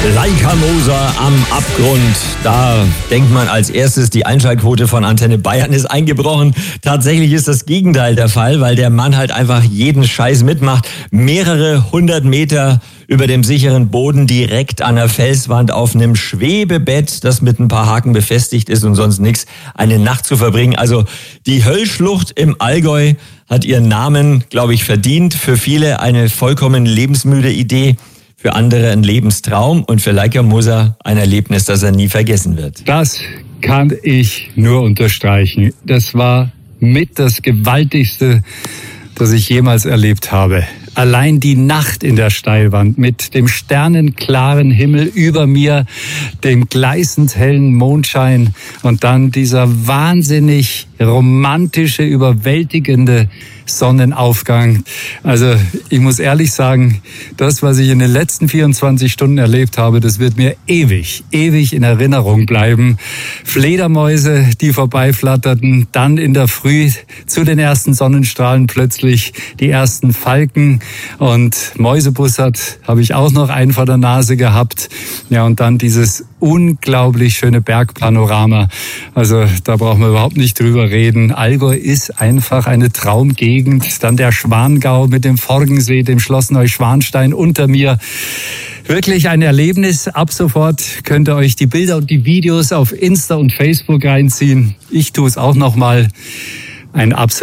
Leica Moser am Abgrund. Da denkt man als erstes, die Einschaltquote von Antenne Bayern ist eingebrochen. Tatsächlich ist das Gegenteil der Fall, weil der Mann halt einfach jeden Scheiß mitmacht. Mehrere 100 Meter über dem sicheren Boden direkt an der Felswand auf einem Schwebebett, das mit ein paar Haken befestigt ist und sonst nichts, eine Nacht zu verbringen. Also die Höllschlucht im Allgäu hat ihren Namen, glaube ich, verdient. Für viele eine vollkommen lebensmüde Idee. Für andere ein Lebenstraum und für Leica Moser ein Erlebnis, das er nie vergessen wird. Das kann ich nur unterstreichen. Das war mit das Gewaltigste, das ich jemals erlebt habe. Allein die Nacht in der Steilwand mit dem sternenklaren Himmel über mir, dem gleißend hellen Mondschein und dann dieser wahnsinnig romantische, überwältigende Sonnenaufgang. Also ich muss ehrlich sagen, das, was ich in den letzten 24 Stunden erlebt habe, das wird mir ewig in Erinnerung bleiben. Fledermäuse, die vorbeiflatterten, dann in der Früh zu den ersten Sonnenstrahlen plötzlich die ersten Falken und Mäusebussard habe ich auch noch einen vor der Nase gehabt. Ja, und dann dieses unglaublich schöne Bergpanorama. Also da brauchen wir überhaupt nicht drüber reden. Allgäu ist einfach eine Traumgegend. Dann der Schwangau mit dem Forgensee, dem Schloss Neuschwanstein unter mir. Wirklich ein Erlebnis. Ab sofort könnt ihr euch die Bilder und die Videos auf Insta und Facebook reinziehen. Ich tue es auch nochmal. Ein absolut